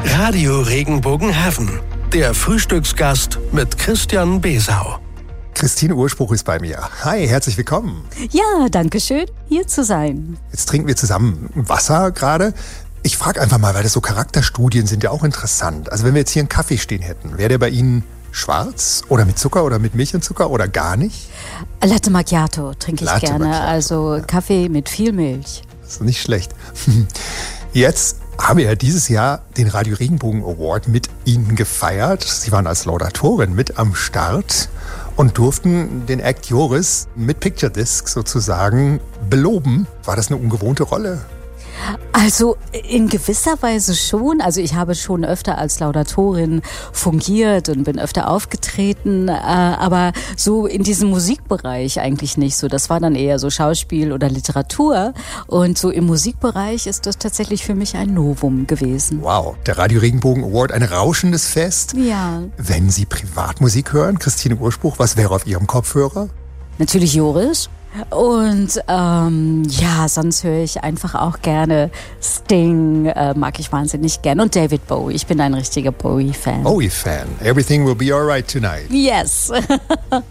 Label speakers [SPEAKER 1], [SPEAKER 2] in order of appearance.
[SPEAKER 1] Radio Regenbogen-Heaven. Der Frühstücksgast mit Christian Besau.
[SPEAKER 2] Christine Urspruch ist bei mir. Hi, herzlich willkommen.
[SPEAKER 3] Ja, danke schön, hier zu sein.
[SPEAKER 2] Jetzt trinken wir zusammen Wasser gerade. Ich frage einfach mal, weil das so Charakterstudien sind ja auch interessant. Also wenn wir jetzt hier einen Kaffee stehen hätten, wäre der bei Ihnen schwarz oder mit Zucker oder mit Milch und Zucker oder gar nicht?
[SPEAKER 3] Latte Macchiato trinke ich
[SPEAKER 2] Latte
[SPEAKER 3] gerne,
[SPEAKER 2] Macchiato,
[SPEAKER 3] also
[SPEAKER 2] ja.
[SPEAKER 3] Kaffee mit viel Milch.
[SPEAKER 2] Das ist nicht schlecht. Jetzt haben wir ja dieses Jahr den Radio Regenbogen Award mit Ihnen gefeiert. Sie waren als Laudatorin mit am Start und durften den Act Joris mit Picture Disc sozusagen beloben. War das eine ungewohnte Rolle?
[SPEAKER 3] Also in gewisser Weise schon. Also ich habe schon öfter als Laudatorin fungiert und bin öfter aufgetreten, aber so in diesem Musikbereich eigentlich nicht so. Das war dann eher so Schauspiel oder Literatur und so im Musikbereich ist das tatsächlich für mich ein Novum gewesen.
[SPEAKER 2] Wow, der Radio Regenbogen Award, ein rauschendes Fest.
[SPEAKER 3] Ja.
[SPEAKER 2] Wenn Sie Privatmusik hören, Christine Urspruch, was wäre auf Ihrem Kopfhörer?
[SPEAKER 3] Natürlich Joris. Und ja, sonst höre ich einfach auch gerne Sting, mag ich wahnsinnig gern. Und David Bowie, ich bin ein richtiger Bowie-Fan.
[SPEAKER 2] Bowie-Fan. Everything will be alright tonight.
[SPEAKER 3] Yes.